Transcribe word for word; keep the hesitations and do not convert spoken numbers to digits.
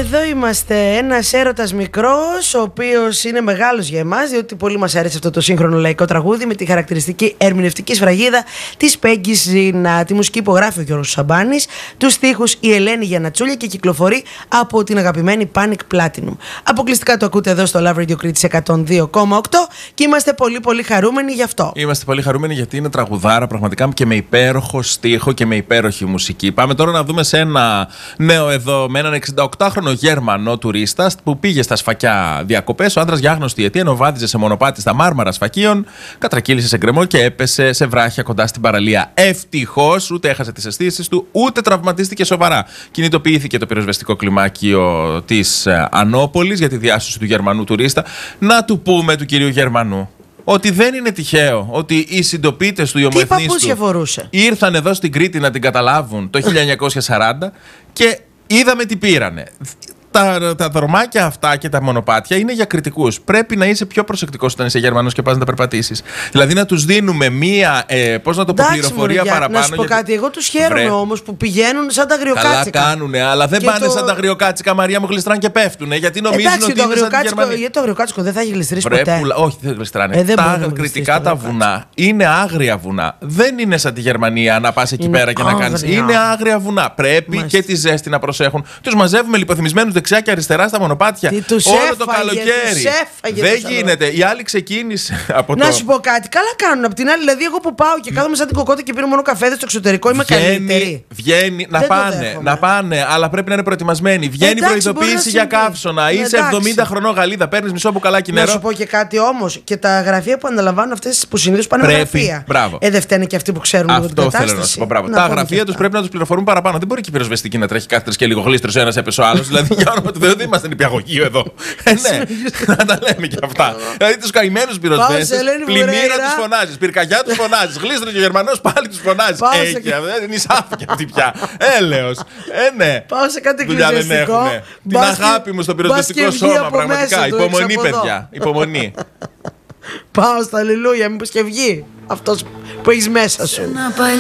Εδώ είμαστε, ένας έρωτας μικρός, ο οποίος είναι μεγάλος για εμάς, διότι πολύ μας άρεσε αυτό το σύγχρονο λαϊκό τραγούδι με τη χαρακτηριστική ερμηνευτική σφραγίδα της Πέγκης Ζήνα. Τη μουσική υπογράφει ο Γιώργος Σαμπάνης, τους στίχους η Ελένη Γιαννατσούλια και κυκλοφορεί από την αγαπημένη Panic Platinum. Αποκλειστικά το ακούτε εδώ στο Love Radio Κρήτης εκατόν δύο κόμμα οκτώ και είμαστε πολύ πολύ χαρούμενοι γι' αυτό. Είμαστε πολύ χαρούμενοι γιατί είναι τραγουδάρα πραγματικά και με υπέροχο στίχο και με υπέροχη μουσική. Πάμε τώρα να δούμε σε ένα νέο εδώ με έναν εξηνταοκτάχρονο Γερμανό τουρίστα που πήγε στα Σφακιά διακοπές. Ο άντρας για άγνωστη αιτία, ενώ βάδιζε σε μονοπάτι στα Μάρμαρα Σφακίων, κατρακύλησε σε γκρεμό και έπεσε σε βράχια κοντά στην παραλία. Ευτυχώς ούτε έχασε τις αισθήσεις του, ούτε τραυματίστηκε σοβαρά. Κινητοποιήθηκε το πυροσβεστικό κλιμάκιο της Ανόπολης για τη διάσωση του Γερμανού τουρίστα. Να του πούμε του κυρίου Γερμανού ότι δεν είναι τυχαίο ότι οι συντοπίτες του, οι ομοεθνείς του, ήρθαν εδώ στην Κρήτη να την καταλάβουν το χίλια εννιακόσια σαράντα και είδαμε τι πήρανε. Τα, τα δρομάκια αυτά και τα μονοπάτια είναι για κριτικούς. Πρέπει να είσαι πιο προσεκτικός όταν είσαι Γερμανός και πας να τα περπατήσεις. Δηλαδή να τους δίνουμε μία, ε, πώς να το πω, πληροφορία παραπάνω. Να σου πω κάτι, εγώ τους χαίρομαι όμως που πηγαίνουν σαν τα αγριοκάτσικα. Καλά κάνουνε, αλλά δεν και πάνε το... σαν τα αγριοκάτσικα, Μαρία μου, γλιστράνε και πέφτουνε. Γιατί νομίζουν εντάξει, ότι το είναι σαν τη Γερμανία. Γιατί το αγριοκάτσικο δεν θα έχει γλιστρήσει ποτέ. Που, όχι, δεν γλιστράνε. Ε, δεν τα κριτικά τα βουνά είναι άγρια βουνά. Δεν είναι σαν τη Γερμανία να πας εκεί πέρα και να κάνεις. Είναι άγρια βουνά. Πρέπει και τη ζέστη να προσέχουν. Τους μαζεύουμε λιποθυμισμένους δεξιά και αριστερά στα μονοπάτια. Τι, όλο έφαγε, το καλοκαίρι. Δεν γίνεται. Η άλλη ξεκίνησε από να το... σου πω κάτι. Καλά κάνουν. Απ' την άλλη, δηλαδή, εγώ που πάω και κάθομαι σαν την κοκότα και πίνω μόνο καφέδες στο εξωτερικό, είμαι βγαίνει, καλύτερη. Βγαίνει. Να πάνε, να πάνε, αλλά πρέπει να είναι προετοιμασμένοι. Βγαίνει εντάξει, προειδοποίηση για καύσωνα. Είσαι εβδομήντα χρονών Γαλλίδα, παίρνει μισό μπουκαλάκι νερό. Να σου πω και κάτι όμως. Και τα γραφεία που αναλαμβάνουν αυτές που συνήθως πάνε με γραφεία. Ε, δεν φταίνε και αυτοί που ξέρουν λίγο την κατάσταση. Αυτό θέλω να σου πω. Μπράβο. Τα γραφεία του πρέπει να του πληροφορούν παραπάνω. Δεν μπορεί και η πυροσβεστική να τρέχει κάθε και λίγο γλίστρο ένα έπεσε ο άλλο. Δηλαδή, για όνομα του Θεού, δεν είμαστε νηπιαγωγείο εδώ. Ε, ναι, να τα λέμε και αυτά. Δηλαδή του καημένους πυροσβέστες, πλημμύρα τους φωνάζεις, πυρκαγιά τους φωνάζεις, γλίστρος και ο Γερμανός πάλι τους φωνάζεις. Έχει, δεν είναι σάφη αυτή πια. Έλεος. Ε, ναι. Πάω σε κάτι δουλειά δεν έχουμε. Την αγάπη μου στο πυροσβεστικό σώμα, πραγματικά. Υπομονή, παιδιά. Υπομονή. Πάω στα αλληλούια, μήπως και βγει αυτός που έχεις μέσα σου.